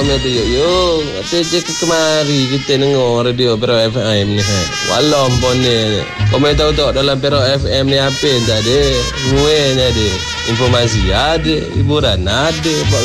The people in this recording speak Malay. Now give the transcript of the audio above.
malam tu yuk. Kita cek kemari kita dengar radio Pero FM ni. Walau pun ni. Kau main tahu tak dalam Pero FM ni apa tadi? Nuan ada. Informasi ada, hiburan ada.